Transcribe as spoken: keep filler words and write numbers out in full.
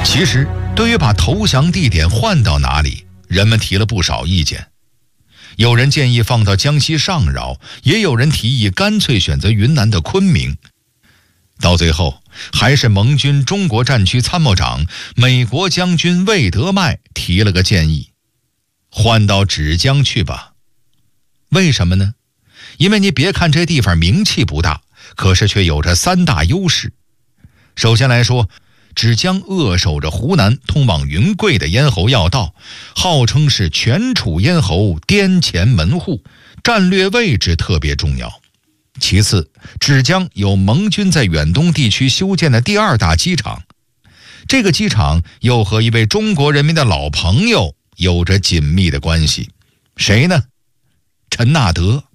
其实，对于把投降地点换到哪里，人们提了不少意见。有人建议放到江西上饶，也有人提议干脆选择云南的昆明。到最后，还是盟军中国战区参谋长美国将军魏德迈提了个建议，换到芷江去吧。为什么呢？因为你别看这地方名气不大，可是却有着三大优势。首先来说，芷江扼守着湖南通往云贵的咽喉要道，号称是全楚咽喉滇黔门户，战略位置特别重要。其次，芷江有盟军在远东地区修建的第二大机场，这个机场又和一位中国人民的老朋友有着紧密的关系。谁呢？陈纳德。